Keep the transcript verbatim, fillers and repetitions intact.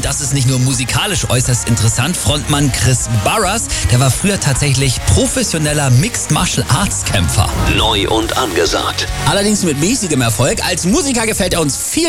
das ist nicht nur musikalisch äußerst interessant. Frontmann Chris Burrus, der war früher tatsächlich professioneller Mixed Martial Arts Kämpfer. Neu und angesagt. Allerdings mit mäßigem Erfolg. Als Musiker gefällt er uns viel